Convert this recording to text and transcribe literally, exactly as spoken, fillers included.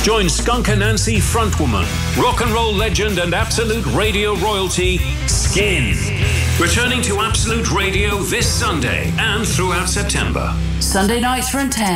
Join Skunk Anansie frontwoman, rock and roll legend and Absolute Radio royalty, Skin. Returning to Absolute Radio this Sunday and throughout September. Sunday nights from ten.